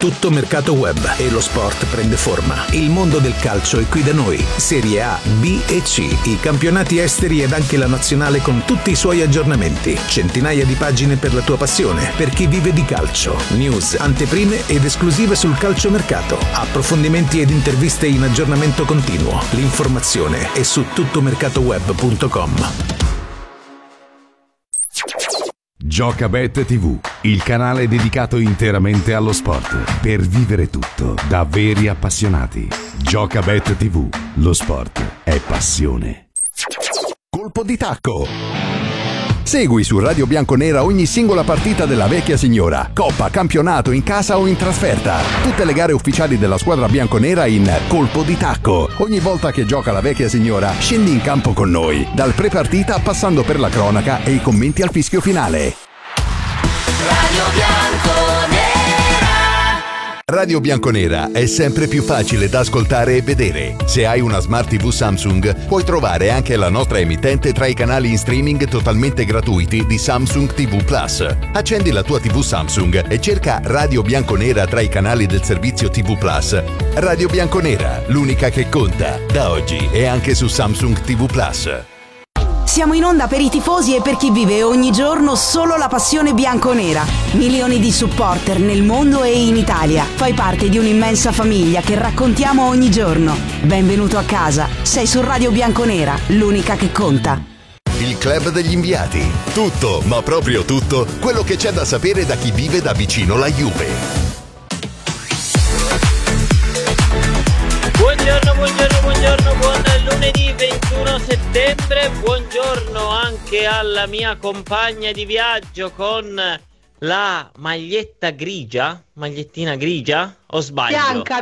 Tutto mercato web e lo sport prende forma. Il mondo del calcio è qui da noi. Serie A, B e C, i campionati esteri ed anche la nazionale con tutti i suoi aggiornamenti. Centinaia di pagine per la tua passione, per chi vive di calcio. News, anteprime ed esclusive sul calciomercato. Approfondimenti ed interviste in aggiornamento continuo. L'informazione è su tuttomercatoweb.com. Giocabet TV, il canale dedicato interamente allo sport, per vivere tutto da veri appassionati. Giocabet TV, lo sport è passione. Colpo di tacco. Segui su Radio Bianconera ogni singola partita della vecchia signora, coppa, campionato, in casa o in trasferta. Tutte le gare ufficiali della squadra bianconera in Colpo di tacco. Ogni volta che gioca la vecchia signora, scendi in campo con noi, dal pre-partita passando per la cronaca e i commenti al fischio finale. Radio Bianconera. Radio Bianconera è sempre più facile da ascoltare e vedere. Se hai una Smart TV Samsung, puoi trovare anche la nostra emittente tra i canali in streaming totalmente gratuiti di Samsung TV Plus. Accendi la tua TV Samsung e cerca Radio Bianconera tra i canali del servizio TV Plus. Radio Bianconera, l'unica che conta. Da oggi è anche su Samsung TV Plus. Siamo in onda per i tifosi e per chi vive ogni giorno solo la passione bianconera. Milioni di supporter nel mondo e in Italia. Fai parte di un'immensa famiglia che raccontiamo ogni giorno. Benvenuto a casa. Sei su Radio Bianconera, l'unica che conta. Il Club degli Inviati. Tutto, ma proprio tutto, quello che c'è da sapere da chi vive da vicino la Juve. Buongiorno, buon lunedì 21 settembre, buongiorno anche alla mia compagna di viaggio con la magliettina grigia, o sbaglio? Bianca,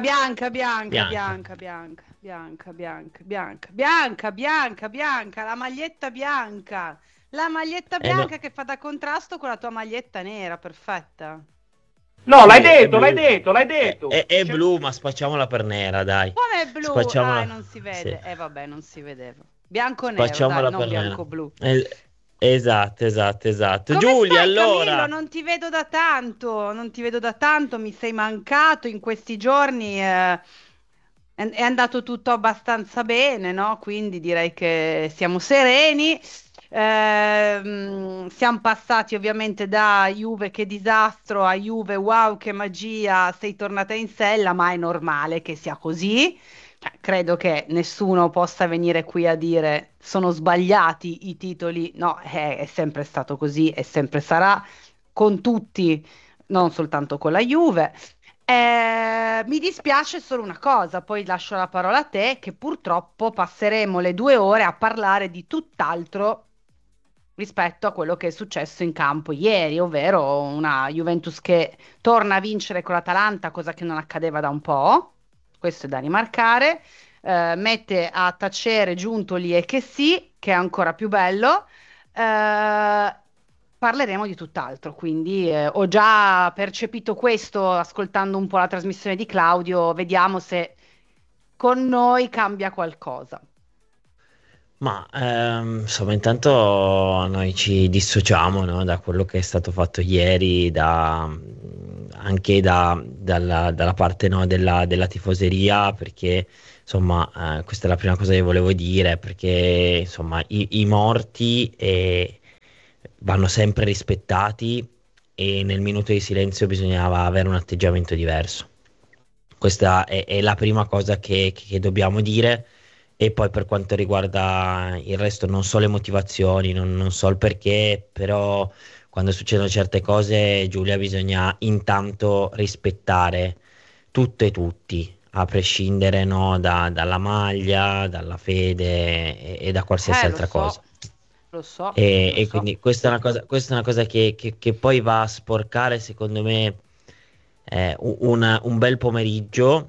la maglietta bianca no. Che fa da contrasto con la tua maglietta nera, perfetta. No, l'hai detto. È blu, ma spacciamola per nera, dai. Come è blu? Spacciamola... non si vede. Sì. Vabbè, non si vedeva. Bianco-nero, Spacciamola dai, non bianco-blu. Esatto. Come Giulia, stai, allora... Camillo? Non ti vedo da tanto, mi sei mancato in questi giorni. È andato tutto abbastanza bene, no? Quindi direi che siamo sereni. Siamo passati ovviamente da Juve che disastro a Juve wow che magia, sei tornata in sella, ma è normale che sia così. Credo che nessuno possa venire qui a dire sono sbagliati i titoli, no, è sempre stato così e sempre sarà con tutti, non soltanto con la Juve. Mi dispiace solo una cosa, poi lascio la parola a te, che purtroppo passeremo le 2 ore a parlare di tutt'altro rispetto a quello che è successo in campo ieri, ovvero una Juventus che torna a vincere con l'Atalanta, cosa che non accadeva da un po', questo è da rimarcare, mette a tacere Giuntoli e Chessy, che è ancora più bello. Parleremo di tutt'altro, quindi ho già percepito questo ascoltando un po' la trasmissione di Claudio, vediamo se con noi cambia qualcosa. Ma insomma, intanto noi ci dissociamo, no, da quello che è stato fatto ieri, anche dalla parte, no, della tifoseria, perché insomma questa è la prima cosa che volevo dire, perché insomma i morti vanno sempre rispettati e nel minuto di silenzio bisognava avere un atteggiamento diverso. Questa è la prima cosa che dobbiamo dire. E poi per quanto riguarda il resto non so le motivazioni, non so il perché, però quando succedono certe cose, Giulia, bisogna intanto rispettare tutto e tutti, a prescindere, no, dalla maglia, dalla fede e da qualsiasi altra cosa. Lo so. E quindi questa è una cosa che poi va a sporcare, secondo me, un bel pomeriggio.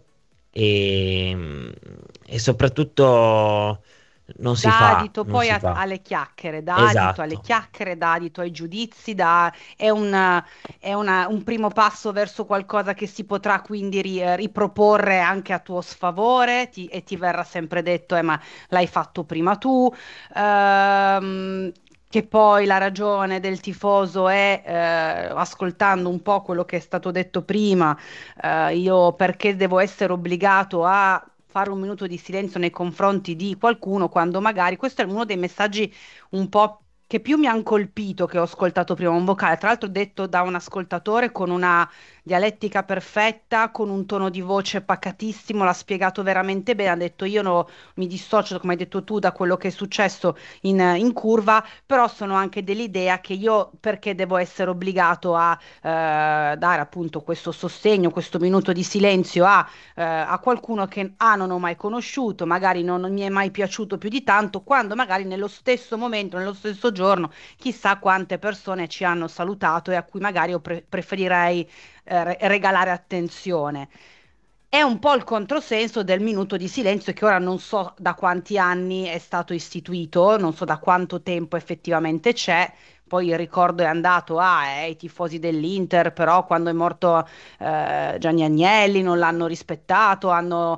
E soprattutto non si dà fa adito non poi si fa. alle chiacchiere, Esatto. dà adito ai giudizi, è un primo passo verso qualcosa che si potrà quindi riproporre anche a tuo sfavore e ti verrà sempre detto ma l'hai fatto prima tu. che poi la ragione del tifoso è, ascoltando un po' quello che è stato detto prima, io perché devo essere obbligato a fare un minuto di silenzio nei confronti di qualcuno quando magari questo è uno dei messaggi un po' che più mi hanno colpito che ho ascoltato prima, un vocale, tra l'altro detto da un ascoltatore con una dialettica perfetta, con un tono di voce pacatissimo, l'ha spiegato veramente bene, ha detto io mi dissocio, come hai detto tu, da quello che è successo in curva, però sono anche dell'idea che io perché devo essere obbligato a dare appunto questo sostegno, questo minuto di silenzio a qualcuno che non ho mai conosciuto, magari non mi è mai piaciuto più di tanto, quando magari nello stesso momento, nello stesso giorno, chissà quante persone ci hanno salutato e a cui magari io preferirei regalare attenzione. È un po' il controsenso del minuto di silenzio che ora non so da quanti anni è stato istituito, non so da quanto tempo effettivamente c'è. Poi il ricordo è andato ai tifosi dell'Inter, però quando è morto Gianni Agnelli non l'hanno rispettato, hanno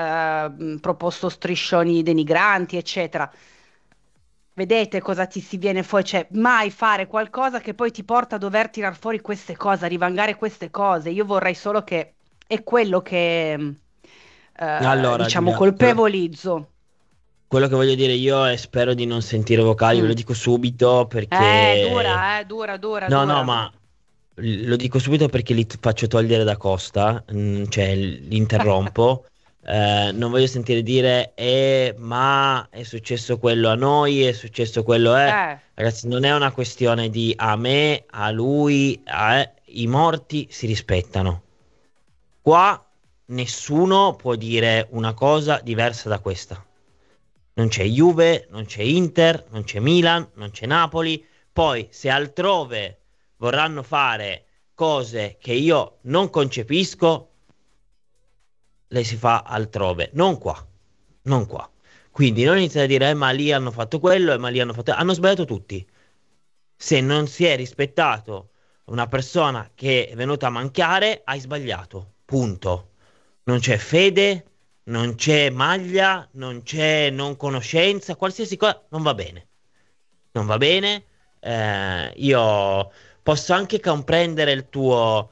proposto striscioni denigranti, eccetera. Vedete cosa ti si viene fuori? Cioè, mai fare qualcosa che poi ti porta a dover tirar fuori queste cose, a rivangare queste cose. Io vorrei solo che è quello che, Allora, diciamo, Giulia, colpevolizzo. quello che voglio dire io è spero di non sentire vocali, ve lo Mm. dico subito perché... Dura, dura, dura, No, no, dura. ma lo dico subito perché faccio togliere da Costa, cioè l'interrompo. Non voglio sentire dire, ma è successo quello a noi, è successo quello, Eh, Ragazzi, non è una questione di a me, a lui, i morti si rispettano. Qua nessuno può dire una cosa diversa da questa. Non c'è Juve, non c'è Inter, non c'è Milan, non c'è Napoli. Poi, se altrove vorranno fare cose che io non concepisco, le si fa altrove, non qua, non qua. Quindi non iniziate a dire, ma lì hanno fatto quello, ma lì hanno fatto... Hanno sbagliato tutti. Se non si è rispettato una persona che è venuta a mancare, hai sbagliato. Punto. Non c'è fede, non c'è maglia, non c'è non conoscenza, qualsiasi cosa, non va bene. Non va bene. Io posso anche comprendere il tuo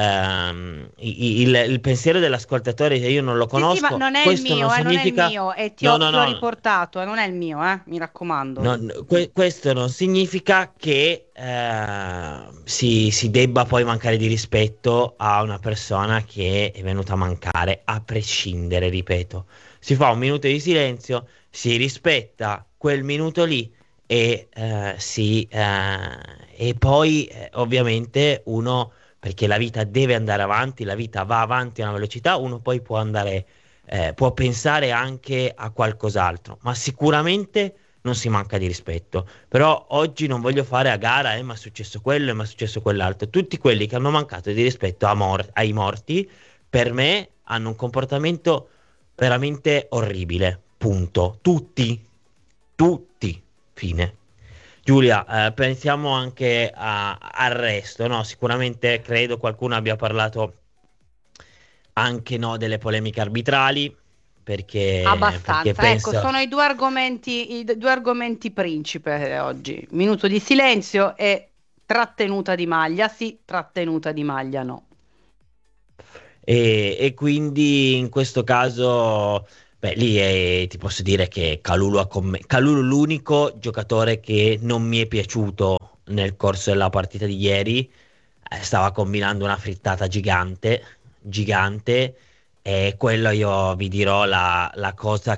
il pensiero dell'ascoltatore se io non lo sì, sì, ma conosco. non è il Questo non mio, non è il significa mio, e no, no, ti ho no. riportato, non è il mio, mi raccomando. Questo non significa che si debba poi mancare di rispetto a una persona che è venuta a mancare, a prescindere, ripeto. Si fa un minuto di silenzio, si rispetta quel minuto lì e poi ovviamente uno, perché la vita deve andare avanti, la vita va avanti a una velocità, uno poi può andare, può pensare anche a qualcos'altro, ma sicuramente non si manca di rispetto. Però oggi non voglio fare a gara, ma è successo quello, ma è successo quell'altro. Tutti quelli che hanno mancato di rispetto ai morti, per me, hanno un comportamento veramente orribile. Punto. Tutti. Tutti. Fine. Giulia, pensiamo anche al resto, no? Sicuramente credo qualcuno abbia parlato anche no, delle polemiche arbitrali, perché Abbastanza, ecco, penso... sono i due argomenti principe oggi. Minuto di silenzio e trattenuta di maglia, sì, trattenuta di maglia, no. E quindi in questo caso, beh, lì ti posso dire che Kalulu è l'unico giocatore che non mi è piaciuto nel corso della partita di ieri. Stava combinando una frittata gigante, gigante, e quello io vi dirò la cosa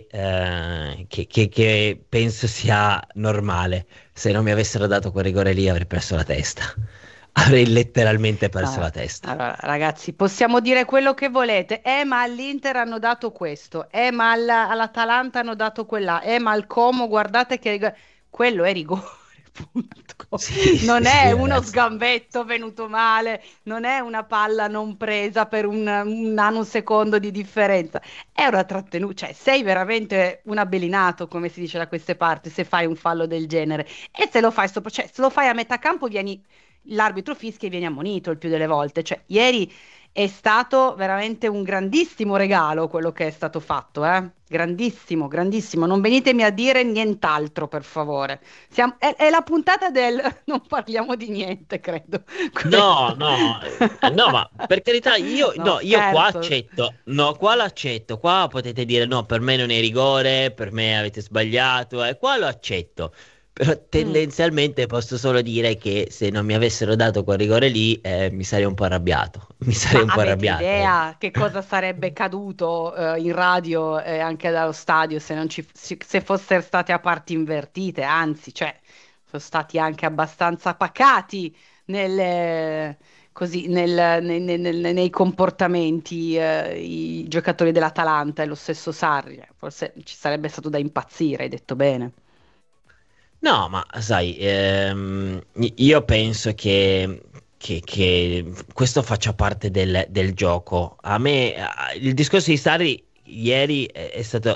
che penso sia normale. Se non mi avessero dato quel rigore lì avrei perso la testa. Avrei letteralmente perso la testa. Allora, ragazzi, possiamo dire quello che volete, ma all'Inter hanno dato questo, ma all'Atalanta hanno dato quella, ma al Como, guardate che quello è rigore, punto. Sì, Non sì, è sì, uno ragazzi. sgambetto venuto male, non è una palla non presa per un nanosecondo di differenza, è una trattenuta, cioè sei veramente un abbelinato, come si dice da queste parti, se fai un fallo del genere. E se lo fai cioè, se lo fai a metà campo l'arbitro fischia e viene ammonito il più delle volte. Cioè, ieri è stato veramente un grandissimo regalo quello che è stato fatto, grandissimo, grandissimo. Non venitemi a dire nient'altro, per favore. È la puntata del non parliamo di niente, credo. No, Questa. no, no, ma per carità, No, io qua scherzo. accetto, no, qua l'accetto, qua potete dire no, per me non è rigore, per me avete sbagliato, qua lo accetto, però Mm. tendenzialmente posso solo dire che se non mi avessero dato quel rigore lì, mi sarei un po' arrabbiato, mi sarei Ma un po' avete arrabbiato. idea che cosa sarebbe caduto in radio e anche dallo stadio se non se fossero state a parti invertite? Anzi, cioè, sono stati anche abbastanza pacati nel, così, nei comportamenti i giocatori dell'Atalanta e lo stesso Sarri. Forse ci sarebbe stato da impazzire, hai detto bene. No, ma sai, io penso che questo faccia parte del gioco. A me, il discorso di Sarri ieri è stato,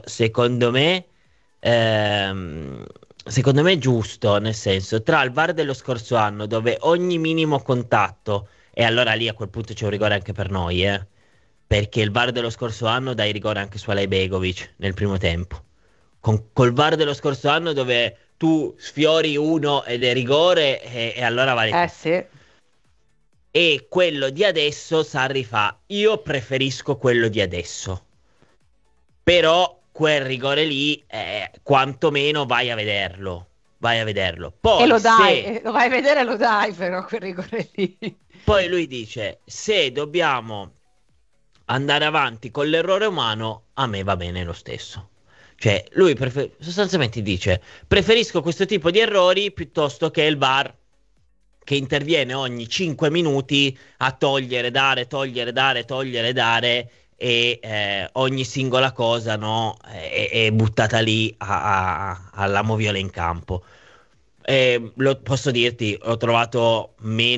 secondo me giusto, nel senso, tra il VAR dello scorso anno, dove ogni minimo contatto, e allora lì a quel punto c'è un rigore anche per noi, perché il VAR dello scorso anno dà il rigore anche su Alej Begovic nel primo tempo. Col VAR dello scorso anno dove tu sfiori uno ed è rigore e allora vale Eh tutto. sì. E quello di adesso Sarri fa, io preferisco quello di adesso, però quel rigore lì, quantomeno vai a vederlo. E Poi lo dai, se, lo vai a vedere e lo dai però quel rigore lì. poi lui dice, se dobbiamo andare avanti con l'errore umano, a me va bene lo stesso. Cioè, lui sostanzialmente dice: preferisco questo tipo di errori piuttosto che il VAR che interviene ogni 5 minuti a togliere, dare, togliere, dare, togliere, dare. E ogni singola cosa no, è buttata lì alla moviola in campo. Posso dirti, ho trovato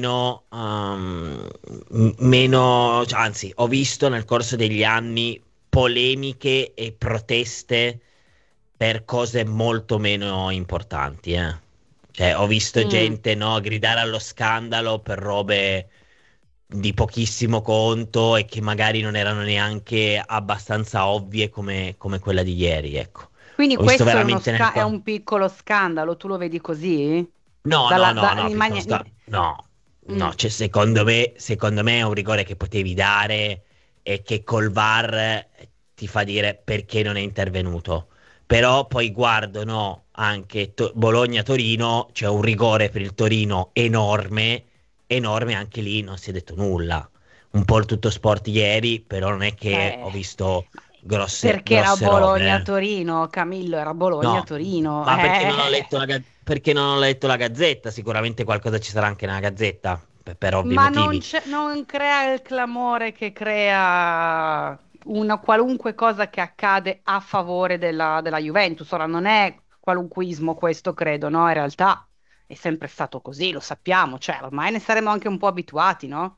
cioè, anzi, ho visto nel corso degli anni polemiche e proteste per cose molto meno importanti, Cioè, ho visto Mm. gente, no, gridare allo scandalo per robe di pochissimo conto e che magari non erano neanche abbastanza ovvie come quella di ieri, ecco. Quindi Ho visto questo veramente è un piccolo scandalo, tu lo vedi così? No, no, no, no, In piccolo no, Mm. no, cioè, secondo me è un rigore che potevi dare e che col VAR ti fa dire perché non è intervenuto. Però poi guardo, no, anche Bologna-Torino, c'è un rigore per il Torino enorme, enorme, anche lì non si è detto nulla. Un po' il tutto sport ieri, però non è che Eh, ho visto perché era grosse robe, Bologna-Torino, Camillo, era No, Bologna-Torino. ma perché non ho letto perché non ho letto la Gazzetta? Sicuramente qualcosa ci sarà anche nella Gazzetta, per ovvi Ma motivi. non crea il clamore che crea una qualunque cosa che accade a favore della Juventus. Ora non è qualunquismo questo, credo, no? In realtà è sempre stato così, lo sappiamo, cioè ormai ne saremo anche un po' abituati, no?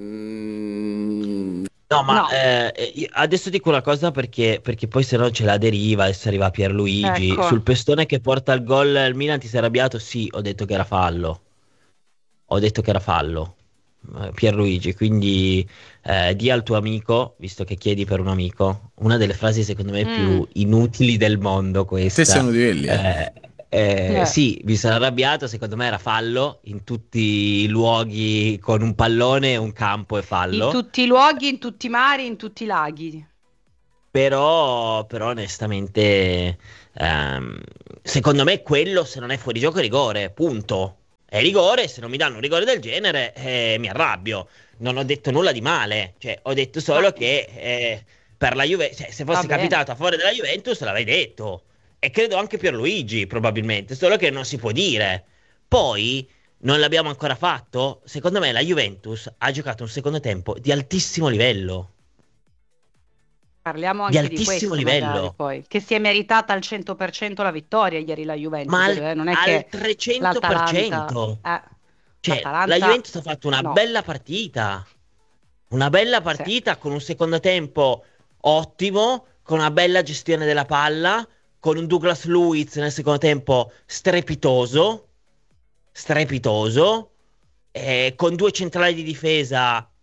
No, ma No, adesso dico una cosa perché poi se no c'è la deriva, adesso arriva Pierluigi. ecco. Sul pestone che porta il gol il Milan ti sei arrabbiato? Sì, ho detto che era fallo. Ho detto che era fallo. Pierluigi, quindi di al tuo amico, visto che chiedi per un amico, una delle frasi secondo me più Mm, inutili del mondo Te sei questa. uno di quelli, eh? eh. Sì, mi sono arrabbiato, secondo me era fallo, in tutti i luoghi con un pallone e un campo è In fallo, tutti i luoghi, in tutti i mari, in tutti i laghi. però onestamente secondo me quello se non è fuori gioco è rigore, punto. È rigore, se non mi danno un rigore del genere mi arrabbio. Non ho detto nulla di male, cioè ho detto Ma solo che per la Juve, cioè, se va fosse bene. capitato a favore della Juventus l'avrei detto. E credo anche Pierluigi, probabilmente, solo che non si può dire. Poi non l'abbiamo ancora fatto. Secondo me la Juventus ha giocato un secondo tempo di altissimo livello. Parliamo Di anche di altissimo questo magari livello. poi, che si è meritata al 100% la vittoria ieri la Ma Juventus, non è al che l'Atalanta, 300%. Cioè, la l'Atalanta Juventus ha fatto una no, bella partita. Una bella sì. partita con un secondo tempo ottimo, con una bella gestione della palla, con un Douglas Luiz nel secondo tempo strepitoso, strepitoso, con due centrali di difesa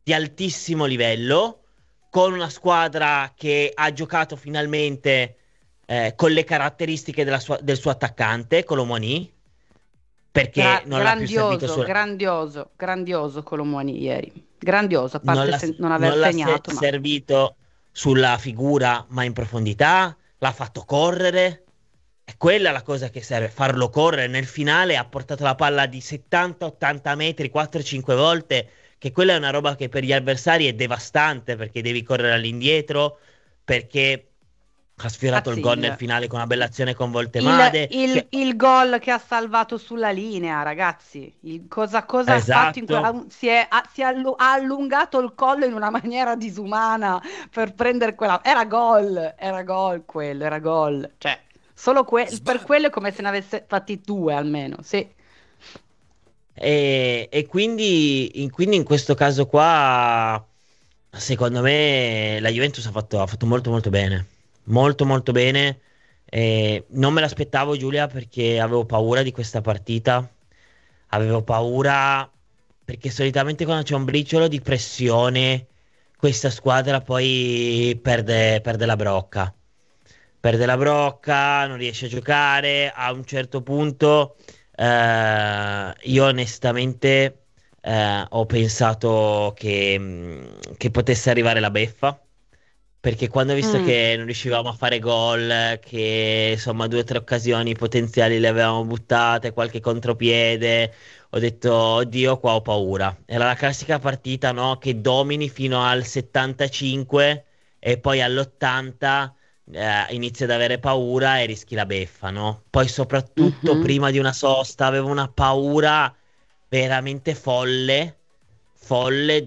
di altissimo livello, con una squadra che ha giocato finalmente con le caratteristiche del suo attaccante, Colomboigny, perché non l'ha più servito grandioso Colomboigny ieri. Grandioso, a non parte l'ha, non aver non l'ha segnato, ma servito sulla figura, ma in profondità, l'ha fatto correre. È quella la cosa che serve, farlo correre. Nel finale ha portato la palla di 70-80 metri 4-5 volte, che quella è una roba che per gli avversari è devastante, perché devi correre all'indietro, perché ha sfiorato il gol nel finale con una bella azione con Voltemade. il gol che ha salvato sulla linea, ragazzi. Cosa ha fatto? Esatto. Ha allungato il collo in una maniera disumana per prendere quella. Era gol quello, era gol. Cioè, solo per quello è come se ne avesse fatti due almeno, sì. E quindi in questo caso qua, secondo me, la Juventus ha fatto molto molto bene. Molto molto bene. Non me l'aspettavo, Giulia, perché avevo paura di questa partita. Avevo paura perché solitamente quando c'è un briciolo di pressione, questa squadra poi perde la brocca. Perde la brocca, non riesce a giocare. A un certo punto, io onestamente ho pensato che potesse arrivare la beffa. Perché quando ho visto che non riuscivamo a fare gol, che insomma 2 o 3 occasioni potenziali le avevamo buttate, qualche contropiede, ho detto, oddio, qua ho paura. Era la classica partita, no? Che domini fino al 75 e poi all'80 inizi ad avere paura e rischi la beffa, no? Poi soprattutto prima di una sosta avevo una paura veramente folle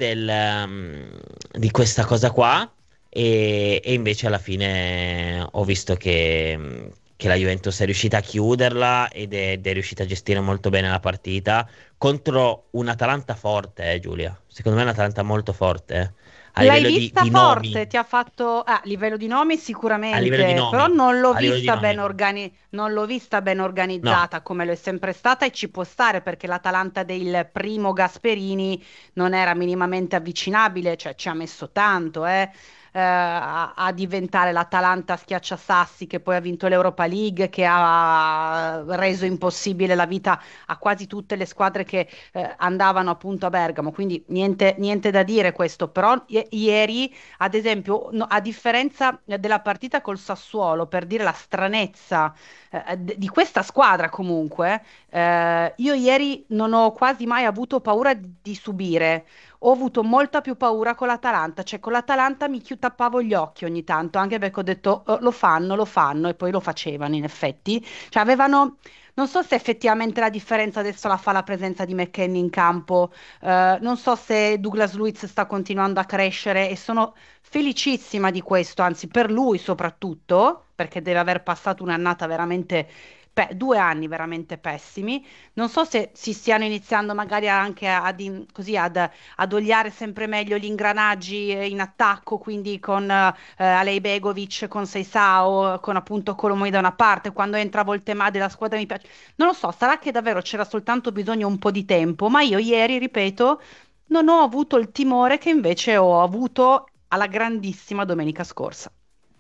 di questa cosa qua. E invece alla fine ho visto che la Juventus è riuscita a chiuderla ed è riuscita a gestire molto bene la partita contro un'Atalanta forte, Giulia. Secondo me è un'Atalanta molto forte. A L'hai livello vista di forte? nomi. Ti ha fatto a livello di nomi A livello di sicuramente, però nomi. non l'ho A livello di vista ben nomi. non l'ho vista ben No. organizzata come lo è sempre stata e ci può stare perché l'Atalanta del primo Gasperini non era minimamente avvicinabile, cioè ci ha messo tanto, a diventare l'Atalanta schiacciasassi che poi ha vinto l'Europa League, che ha reso impossibile la vita a quasi tutte le squadre che andavano appunto a Bergamo, quindi niente da dire questo, però ieri ad esempio a differenza della partita col Sassuolo, per dire la stranezza di questa squadra comunque, io ieri non ho quasi mai avuto paura di subire. Ho avuto molta più paura con l'Atalanta, cioè con l'Atalanta tappavo gli occhi ogni tanto, anche perché ho detto lo fanno, e poi lo facevano in effetti. Cioè avevano, non so se effettivamente la differenza adesso la fa la presenza di McKennie in campo, non so se Douglas Luiz sta continuando a crescere e sono felicissima di questo, anzi per lui soprattutto, perché deve aver passato un'annata veramente 2 anni veramente pessimi. Non so se si stiano iniziando magari anche così ad oliare sempre meglio gli ingranaggi in attacco, quindi con Alej Begovic, con Seisao, con appunto Colomoi da una parte, quando entra Voltemade la squadra mi piace. Non lo so, sarà che davvero c'era soltanto bisogno un po' di tempo, ma io ieri, ripeto, non ho avuto il timore che invece ho avuto alla grandissima domenica scorsa.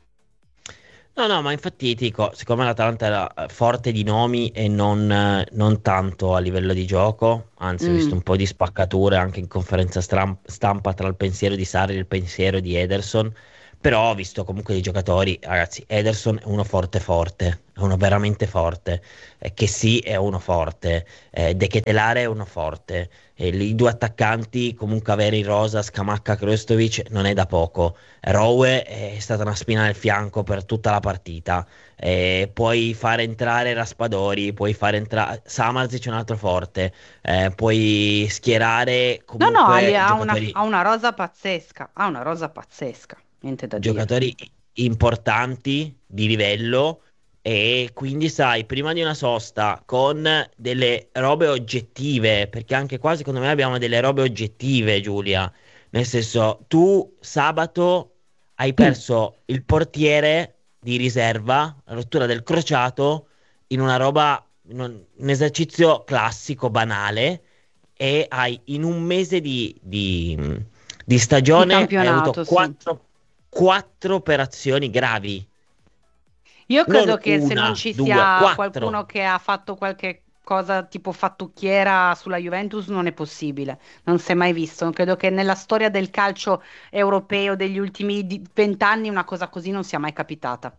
No, no, ma infatti ti dico, secondo me l'Atalanta era forte di nomi e non tanto a livello di gioco, anzi ho visto un po' di spaccature anche in conferenza stampa tra il pensiero di Sarri e il pensiero di Ederson, però ho visto comunque dei giocatori, ragazzi, Ederson è uno forte forte, è uno veramente forte, che sì è uno forte, De Ketelare è uno forte, i 2 attaccanti comunque avere in rosa Scamacca Krstovic non è da poco. Rowe è stata una spina nel fianco per tutta la partita. Puoi fare entrare Raspadori, puoi fare entrare Samardzic, un altro forte. Puoi schierare No, comunque ha una rosa pazzesca, niente da dire. giocatori importanti di livello. E quindi sai, prima di una sosta con delle robe oggettive, perché anche qua secondo me abbiamo delle robe oggettive, Giulia. Nel senso, tu sabato hai perso il portiere di riserva, la rottura del crociato, in una roba, un esercizio classico, banale, e hai in un mese di di stagione hai campionato, avuto sì. quattro operazioni gravi. Io credo Non che se una, non ci due, sia quattro. qualcuno che ha fatto qualche cosa tipo fattucchiera sulla Juventus non è possibile, non si è mai visto. Non credo che nella storia del calcio europeo degli ultimi 20 anni una cosa così non sia mai capitata.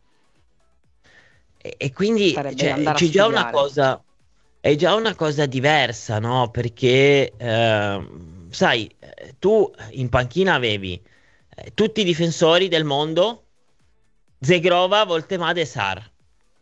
E quindi Sarebbe da cioè, andare a studiare. è già una cosa diversa, no? Perché, sai, tu in panchina avevi tutti i difensori del mondo, Zegrova, Voltemade e Sar.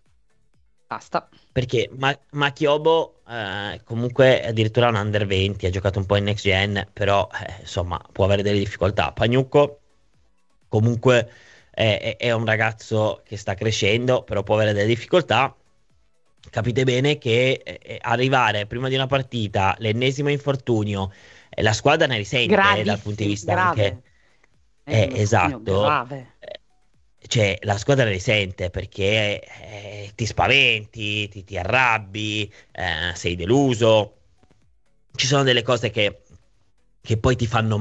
Basta. Perché Makiobo comunque addirittura un under 20, ha giocato un po' in next gen, però insomma può avere delle difficoltà. Pagnucco comunque è un ragazzo che sta crescendo, però può avere delle difficoltà. Capite bene che arrivare prima di una partita, l'ennesimo infortunio, la squadra ne risente dal punto di Gravissimo, vista anche infortunio esatto. grave. Cioè, la squadra ne risente perché ti spaventi, ti arrabbi, sei deluso. Ci sono delle cose che poi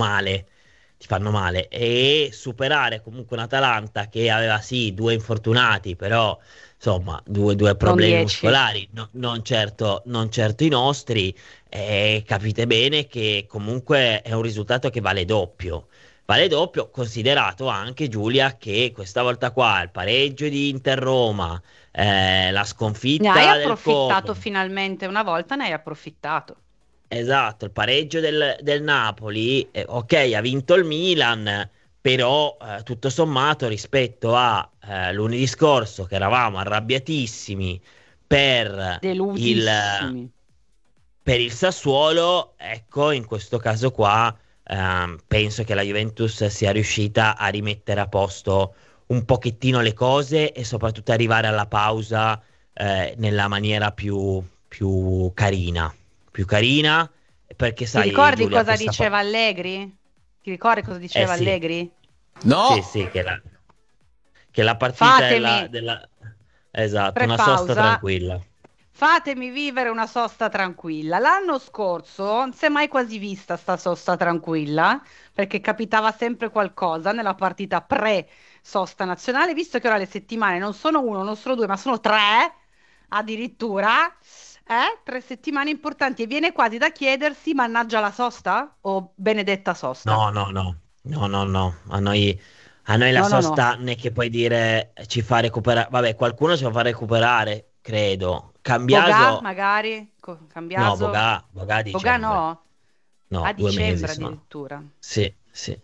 ti fanno male. E superare comunque un Atalanta che aveva sì due infortunati, però insomma due problemi 10. muscolari, non certo i nostri. E capite bene che comunque è un risultato che vale doppio. Vale doppio, considerato anche Giulia che questa volta qua il pareggio di Inter-Roma, la Ne hai sconfitta del approfittato Como, finalmente, una volta ne hai approfittato. esatto, il pareggio del Napoli, ok, ha vinto il Milan, però tutto sommato rispetto a lunedì scorso che eravamo arrabbiatissimi per Deludissimi. per il Sassuolo, ecco, in questo caso qua penso che la Juventus sia riuscita a rimettere a posto un pochettino le cose e soprattutto arrivare alla pausa nella maniera più carina. Più carina, perché Ti sai, ricordi Giulia, cosa diceva Allegri? Ti ricordi cosa diceva sì, Allegri? sì, sì, che la partita Fatemi, esatto, una sosta pre-pausa, tranquilla. fatemi vivere una sosta tranquilla. L'anno scorso non si è mai quasi vista sta sosta tranquilla, perché capitava sempre qualcosa nella partita pre-sosta nazionale, visto che ora le settimane non sono uno, non sono due, ma sono tre addirittura. 3 settimane importanti e viene quasi da chiedersi, mannaggia la sosta o benedetta sosta? No, no, no, no, no, no. A noi la No, no, no. sosta né che puoi dire ci fa recuperare. Vabbè, qualcuno ci fa recuperare, credo. Bogà, Cambiaso, magari, no, Cambiaso. Boga a Bogà dicembre. no? No, A 2 mesi dicembre sono. addirittura. Sì, sì.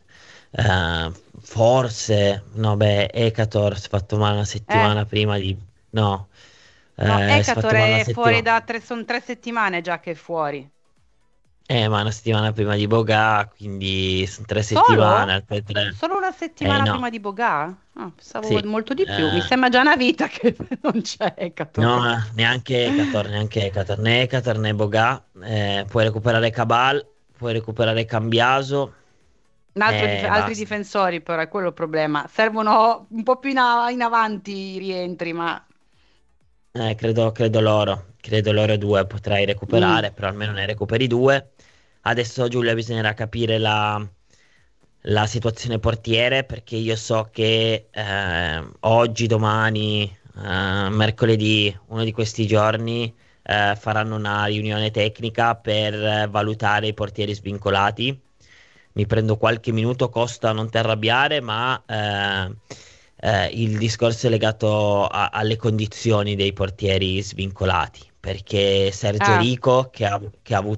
Forse, no, beh, Ekator si è fatto male una Eh, settimana prima di. No, no, si è Ecator fatto male una è fuori settimana. da sono 3 settimane già che è fuori. Ma una settimana prima di Boga, quindi sono 3 settimane, Solo? altre tre. Solo una settimana No, prima di Bogà? Ah, pensavo sì. molto di più. Mi sembra già una vita che non c'è No, Ecator. neanche Ekator, né Ekator né Boga. Puoi recuperare Cabal, puoi recuperare Cambiaso e Altri basta. difensori, però, è quello il problema. Servono un po' più in avanti i rientri, ma Credo loro due potrai mm, recuperare, però almeno ne recuperi due. Adesso Giulia bisognerà capire la situazione portiere perché io so che oggi, domani, mercoledì, uno di questi giorni faranno una riunione tecnica per valutare i portieri svincolati. Mi prendo qualche minuto, Costa, non ti arrabbiare, ma il discorso è legato alle condizioni dei portieri svincolati, perché Sergio ah, Rico, che ha avuto